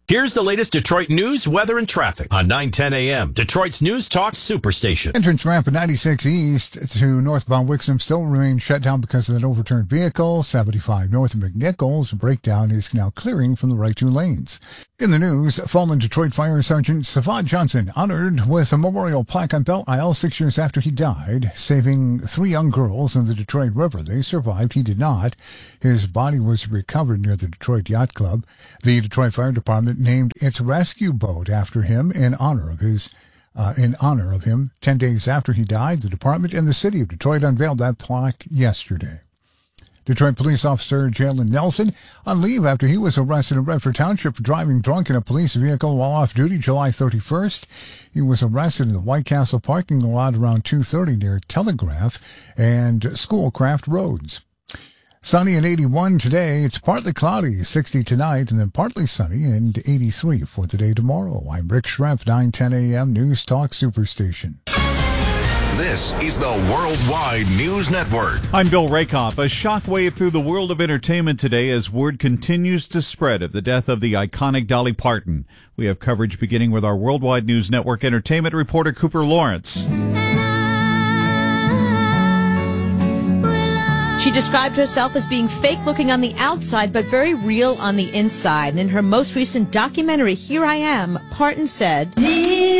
Here's the latest Detroit news, weather, and traffic on 9:10 a.m. Detroit's News Talk Superstation. Entrance ramp at 96 East to northbound Wixom still remains shut down because of an overturned vehicle. 75 north of McNichols. Breakdown is now clearing from the right two lanes. In the news, fallen Detroit Fire Sergeant Savant Johnson honored with a memorial plaque on Belle Isle 6 years after he died, saving 3 young girls in the Detroit River. They survived. He did not. His body was recovered near the Detroit Yacht Club. The Detroit Fire Department named its rescue boat after him in honor of him. 10 days after he died, the department and the city of Detroit unveiled that plaque yesterday. Detroit police officer Jalen Nelson on leave after he was arrested in Redford Township for driving drunk in a police vehicle while off duty July 31st. He was arrested in the White Castle parking lot around 2:30 near Telegraph and Schoolcraft Roads. Sunny and 81 today. It's partly cloudy, 60 tonight, and then partly sunny and 83 for the day tomorrow. I'm Rick Schrempf, 9:10 a.m. News Talk Superstation. This is the Worldwide News Network. I'm Bill Rakoff. A shockwave through the world of entertainment today as word continues to spread of the death of the iconic Dolly Parton. We have coverage beginning with our Worldwide News Network entertainment reporter Cooper Lawrence. She described herself as being fake-looking on the outside, but very real on the inside. And in her most recent documentary, Here I Am, Parton said, Well,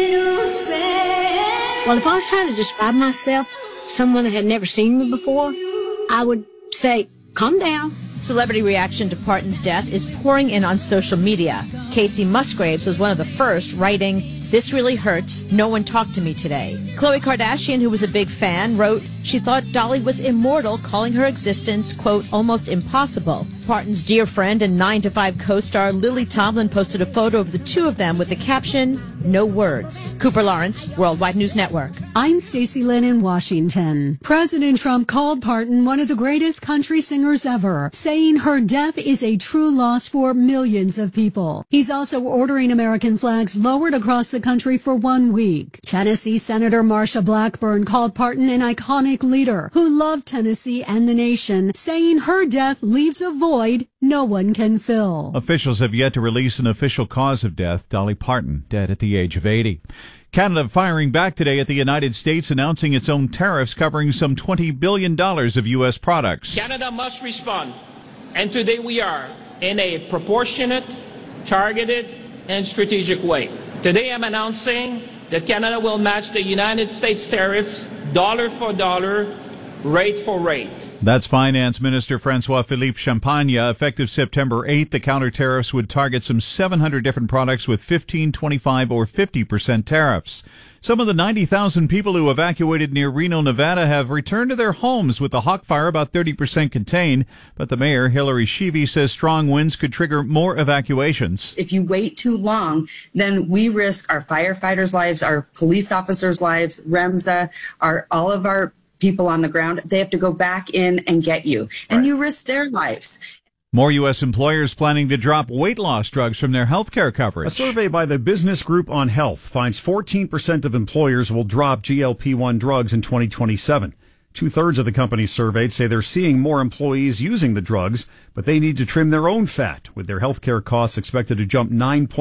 if I was trying to describe myself to someone that had never seen me before, I would say, calm down. Celebrity reaction to Parton's death is pouring in on social media. Casey Musgraves was one of the first, writing, "This really hurts. No one talked to me today." Khloe Kardashian, who was a big fan, wrote she thought Dolly was immortal, calling her existence, quote, almost impossible. Parton's dear friend and 9 to 5 co-star Lily Tomlin posted a photo of the two of them with the caption, "No words." Cooper Lawrence, Worldwide News Network. I'm Stacey Lynn in Washington. President Trump called Parton one of the greatest country singers ever, saying her death is a true loss for millions of people. He's also ordering American flags lowered across the country for 1 week. Tennessee Senator Marsha Blackburn called Parton an iconic leader who loved Tennessee and the nation, saying her death leaves a void no one can fill. Officials have yet to release an official cause of death. Dolly Parton, dead at the age of 80. Canada firing back today at the United States, announcing its own tariffs covering some $20 billion of U.S. products. Canada must respond, and today we are, in a proportionate, targeted, and strategic way. Today I'm announcing that Canada will match the United States tariffs dollar for dollar, rate for rate. That's Finance Minister François-Philippe Champagne. Effective September 8th, the counter tariffs would target some 700 different products with 15, 25, or 50% tariffs. Some of the 90,000 people who evacuated near Reno, Nevada have returned to their homes with the Hawk Fire about 30% contained, but the mayor, Hillary Sheevey, says strong winds could trigger more evacuations. If you wait too long, then we risk our firefighters' lives, our police officers' lives, REMSA, all of our people on the ground. They have to go back in and get you, and you risk their lives. More U.S. employers planning to drop weight loss drugs from their health care coverage. A survey by the Business Group on Health finds 14% of employers will drop GLP-1 drugs in 2027. 2/3 of the companies surveyed say they're seeing more employees using the drugs, but they need to trim their own fat, with their health care costs expected to jump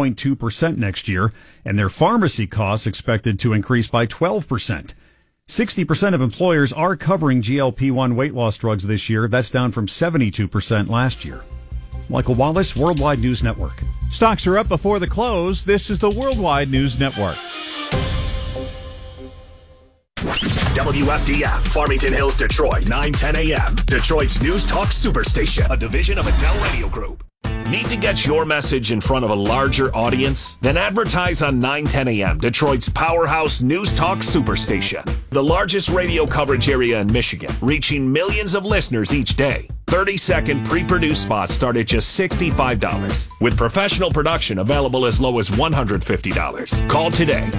9.2% next year, and their pharmacy costs expected to increase by 12%. 60% of employers are covering GLP-1 weight loss drugs this year. That's down from 72% last year. Michael Wallace, Worldwide News Network. Stocks are up before the close. This is the Worldwide News Network. WFDF, Farmington Hills, Detroit, 9:10 a.m. Detroit's News Talk Superstation, a division of Adele Radio Group. Need to get your message in front of a larger audience? Then advertise on 9:10 a.m., Detroit's powerhouse News Talk Superstation. The largest radio coverage area in Michigan, reaching millions of listeners each day. 30-second pre-produced spots start at just $65, with professional production available as low as $150. Call today,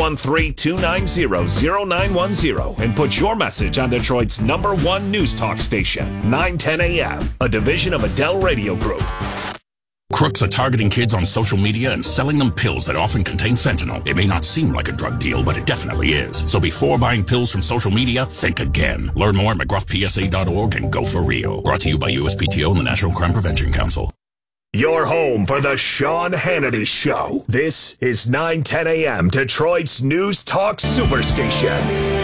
313-290-0910, and put your message on Detroit's #1 News Talk station, 9:10 a.m., a division of Adele Radio Group. Crooks are targeting kids on social media and selling them pills that often contain fentanyl. It may not seem like a drug deal, but it definitely is. So before buying pills from social media, think again. Learn more at McGruffPSA.org and go for real. Brought to you by USPTO and the National Crime Prevention Council. Your home for the Sean Hannity Show. This is 910 a.m. Detroit's News Talk Superstation.